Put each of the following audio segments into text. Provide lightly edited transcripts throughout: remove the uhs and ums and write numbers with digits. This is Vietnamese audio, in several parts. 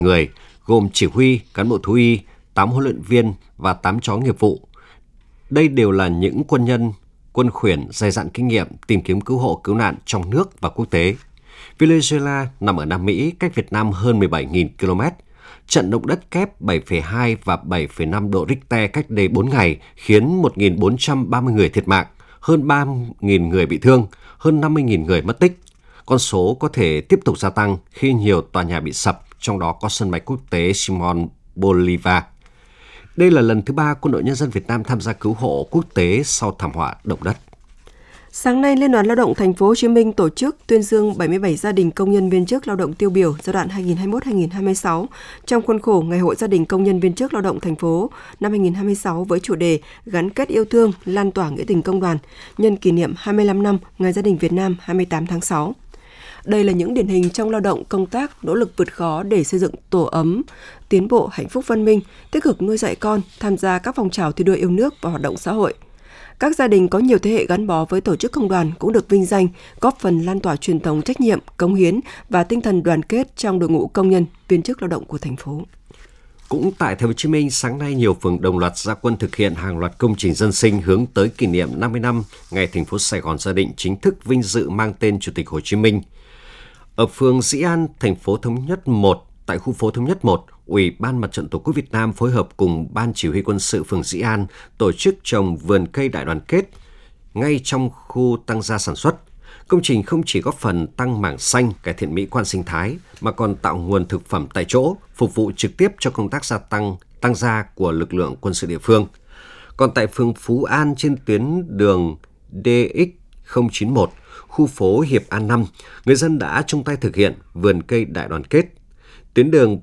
người, gồm chỉ huy, cán bộ thú y, 8 huấn luyện viên và 8 chó nghiệp vụ. Đây đều là những quân nhân, quân khuyển dày dặn kinh nghiệm tìm kiếm cứu hộ cứu nạn trong nước và quốc tế. Venezuela nằm ở Nam Mỹ, cách Việt Nam hơn 17.000 km. Trận động đất kép 7,2 và 7,5 độ Richter cách đây 4 ngày khiến 1.430 người thiệt mạng, hơn 3.000 người bị thương, hơn 50.000 người mất tích. Con số có thể tiếp tục gia tăng khi nhiều tòa nhà bị sập, trong đó có sân bay quốc tế Simón Bolívar. Đây là lần thứ 3 Quân đội Nhân dân Việt Nam tham gia cứu hộ quốc tế sau thảm họa động đất. Sáng nay, Liên đoàn Lao động Thành phố Hồ Chí Minh tổ chức tuyên dương 77 gia đình công nhân viên chức lao động tiêu biểu giai đoạn 2021-2026 trong khuôn khổ Ngày hội gia đình công nhân viên chức lao động thành phố năm 2026 với chủ đề gắn kết yêu thương, lan tỏa nghĩa tình công đoàn nhân kỷ niệm 25 năm Ngày Gia đình Việt Nam 28 tháng 6. Đây là những điển hình trong lao động công tác nỗ lực vượt khó để xây dựng tổ ấm, tiến bộ hạnh phúc văn minh, tích cực nuôi dạy con, tham gia các phong trào thi đua yêu nước và hoạt động xã hội. Các gia đình có nhiều thế hệ gắn bó với tổ chức công đoàn cũng được vinh danh, góp phần lan tỏa truyền thống trách nhiệm, cống hiến và tinh thần đoàn kết trong đội ngũ công nhân, viên chức lao động của thành phố. Cũng tại Thành phố Hồ Chí Minh, sáng nay nhiều phường đồng loạt ra quân thực hiện hàng loạt công trình dân sinh hướng tới kỷ niệm 50 năm ngày thành phố Sài Gòn gia đình chính thức vinh dự mang tên Chủ tịch Hồ Chí Minh. Ở phường Dĩ An, thành phố Thống Nhất 1, tại khu phố Thống Nhất 1, Ủy ban Mặt trận Tổ quốc Việt Nam phối hợp cùng Ban Chỉ huy quân sự phường Dĩ An tổ chức trồng vườn cây đại đoàn kết ngay trong khu tăng gia sản xuất. Công trình không chỉ góp phần tăng mảng xanh, cải thiện mỹ quan sinh thái, mà còn tạo nguồn thực phẩm tại chỗ, phục vụ trực tiếp cho công tác tăng gia của lực lượng quân sự địa phương. Còn tại phường Phú An trên tuyến đường DX091, khu phố Hiệp An 5, người dân đã chung tay thực hiện vườn cây đại đoàn kết. Tuyến đường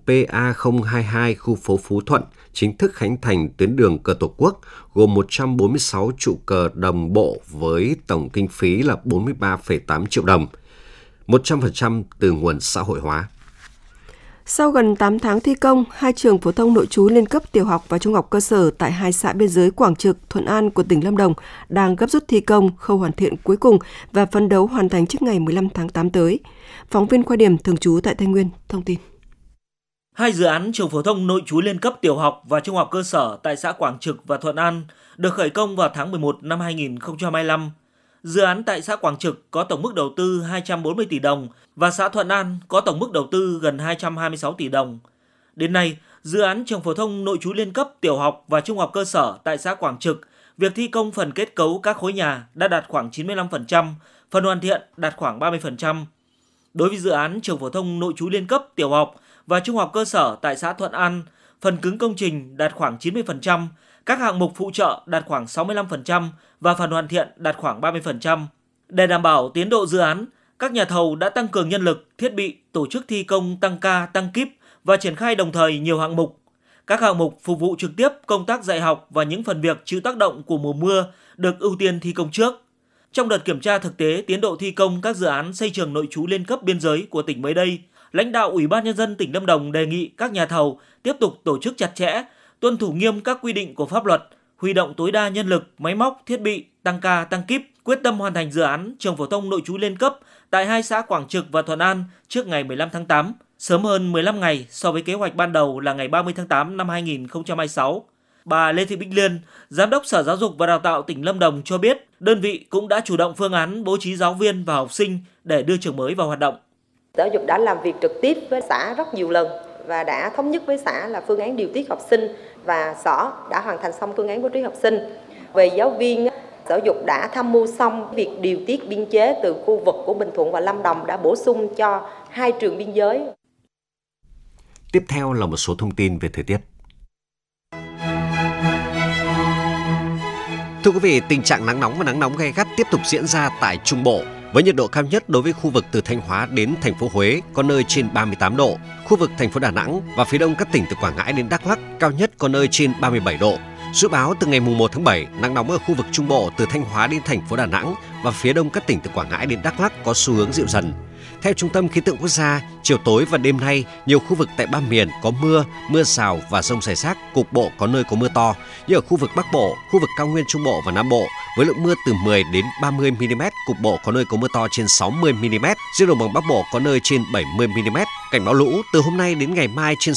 PA022 khu phố Phú Thuận chính thức khánh thành tuyến đường cờ Tổ quốc gồm 146 trụ cờ đồng bộ với tổng kinh phí là 43,8 triệu đồng, 100% từ nguồn xã hội hóa. Sau gần 8 tháng thi công, 2 trường phổ thông nội trú liên cấp tiểu học và trung học cơ sở tại 2 xã biên giới Quảng Trực, Thuận An của tỉnh Lâm Đồng đang gấp rút thi công khâu hoàn thiện cuối cùng và phấn đấu hoàn thành trước ngày 15 tháng 8 tới. Phóng viên Khoa Điểm thường trú tại Tây Nguyên thông tin. 2 dự án trường phổ thông nội trú liên cấp tiểu học và trung học cơ sở tại xã Quảng Trực và Thuận An được khởi công vào tháng 11 năm 2025. Dự án tại xã Quảng Trực có tổng mức đầu tư 240 tỷ đồng và xã Thuận An có tổng mức đầu tư gần 226 tỷ đồng. Đến nay, dự án trường phổ thông nội trú liên cấp tiểu học và trung học cơ sở tại xã Quảng Trực, việc thi công phần kết cấu các khối nhà đã đạt khoảng 95%, phần hoàn thiện đạt khoảng 30%. Đối với dự án trường phổ thông nội trú liên cấp tiểu học và trung học cơ sở tại xã Thuận An, phần cứng công trình đạt khoảng 90%, các hạng mục phụ trợ đạt khoảng 65% và phần hoàn thiện đạt khoảng 30%. Để đảm bảo tiến độ dự án, các nhà thầu đã tăng cường nhân lực, thiết bị, tổ chức thi công tăng ca, tăng kíp và triển khai đồng thời nhiều hạng mục. Các hạng mục phục vụ trực tiếp công tác dạy học và những phần việc chịu tác động của mùa mưa được ưu tiên thi công trước. Trong đợt kiểm tra thực tế tiến độ thi công các dự án xây trường nội trú liên cấp biên giới của tỉnh mới đây, lãnh đạo Ủy ban Nhân dân tỉnh Lâm Đồng đề nghị các nhà thầu tiếp tục tổ chức chặt chẽ, tuân thủ nghiêm các quy định của pháp luật, huy động tối đa nhân lực, máy móc, thiết bị, tăng ca, tăng kíp, quyết tâm hoàn thành dự án trường phổ thông nội trú liên cấp tại 2 xã Quảng Trực và Thuận An trước ngày 15 tháng 8, sớm hơn 15 ngày so với kế hoạch ban đầu là ngày 30 tháng 8 năm 2026. Bà Lê Thị Bích Liên, Giám đốc Sở Giáo dục và Đào tạo tỉnh Lâm Đồng cho biết, đơn vị cũng đã chủ động phương án bố trí giáo viên và học sinh để đưa trường mới vào hoạt động. Giáo dục đã làm việc trực tiếp với xã rất nhiều lần và đã thống nhất với xã là phương án điều tiết học sinh và sở đã hoàn thành xong phương án bố trí học sinh. Về giáo viên, Sở Giáo dục đã tham mưu xong việc điều tiết biên chế từ khu vực của Bình Thuận và Lâm Đồng đã bổ sung cho 2 trường biên giới. Tiếp theo là một số thông tin về thời tiết. Thưa quý vị, tình trạng nắng nóng và nắng nóng gay gắt tiếp tục diễn ra tại Trung Bộ, với nhiệt độ cao nhất đối với khu vực từ Thanh Hóa đến thành phố Huế có nơi trên 38 độ, khu vực thành phố Đà Nẵng và phía đông các tỉnh từ Quảng Ngãi đến Đắk Lắk cao nhất có nơi trên 37 độ. Dự báo từ ngày 1 tháng 7, nắng nóng ở khu vực Trung Bộ từ Thanh Hóa đến thành phố Đà Nẵng và phía đông các tỉnh từ Quảng Ngãi đến Đắk Lắk có xu hướng dịu dần. Theo Trung tâm Khí tượng Quốc gia, chiều tối và đêm nay, nhiều khu vực tại ba miền có mưa, mưa rào và dông rải rác, cục bộ có nơi có mưa to. Như ở khu vực Bắc Bộ, khu vực Cao Nguyên Trung Bộ và Nam Bộ, với lượng mưa từ 10 đến 30 mm, cục bộ có nơi có mưa to trên 60 mm, riêng đồng bằng Bắc Bộ có nơi trên 70 mm. Cảnh báo lũ từ hôm nay đến ngày mai trên